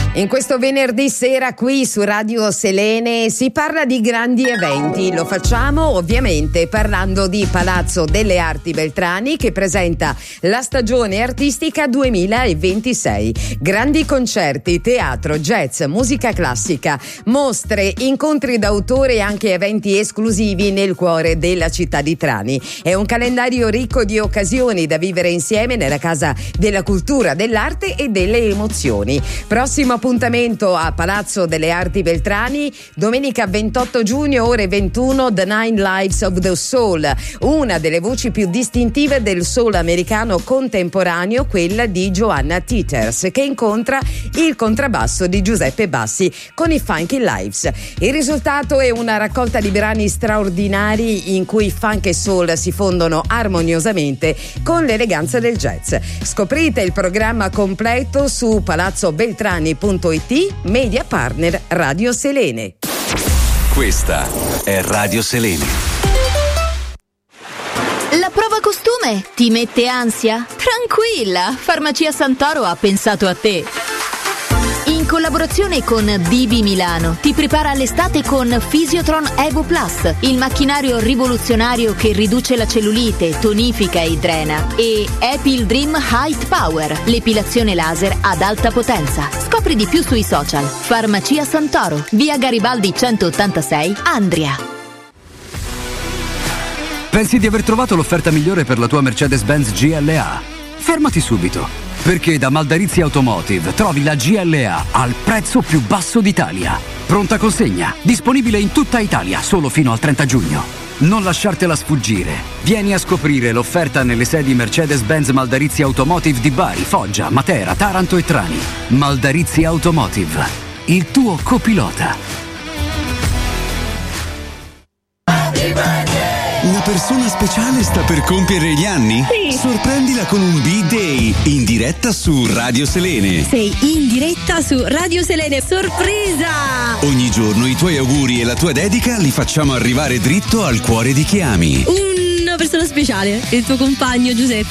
In questo venerdì sera qui su Radio Selene si parla di grandi eventi. Lo facciamo ovviamente parlando di Palazzo delle Arti Beltrani, che presenta la stagione artistica 2026. Grandi concerti, teatro, jazz, musica classica, mostre, incontri d'autore e anche eventi esclusivi nel cuore della città di Trani. È un calendario ricco di occasioni da vivere insieme nella Casa della Cultura, dell'Arte e delle Emozioni. Prossimo appuntamento a Palazzo delle Arti Beltrani, domenica 28 giugno, ore 21, The Nine Lives of the Soul, una delle voci più distintive del soul americano contemporaneo, quella di Joanna Teeters, che incontra il contrabbasso di Giuseppe Bassi con i Funky Lives. Il risultato è una raccolta di brani straordinari in cui funk e soul si fondono armoniosamente con l'eleganza del jazz. Scoprite il programma completo su palazzobeltrani.it, media partner Radio Selene. Questa è Radio Selene. La prova costume ti mette ansia? Tranquilla, Farmacia Santoro ha pensato a te. In collaborazione con Bibi Milano ti prepara all'estate con Physiotron Evo Plus, il macchinario rivoluzionario che riduce la cellulite, tonifica e drena, e Epil Dream Height Power, l'epilazione laser ad alta potenza. Scopri di più sui social. Farmacia Santoro, via Garibaldi 186, Andria. Pensi di aver trovato l'offerta migliore per la tua Mercedes-Benz GLA? Fermati subito, perché da Maldarizzi Automotive trovi la GLA al prezzo più basso d'Italia. Pronta consegna, disponibile in tutta Italia solo fino al 30 giugno. Non lasciartela sfuggire. Vieni a scoprire l'offerta nelle sedi Mercedes-Benz Maldarizzi Automotive di Bari, Foggia, Matera, Taranto e Trani. Maldarizzi Automotive, il tuo copilota. Una persona speciale sta per compiere gli anni? Sì. Sorprendila con un B-Day in diretta su Radio Selene. Sei in diretta su Radio Selene, sorpresa! Ogni giorno i tuoi auguri e la tua dedica li facciamo arrivare dritto al cuore di chi ami. Una persona speciale, il tuo compagno Giuseppe.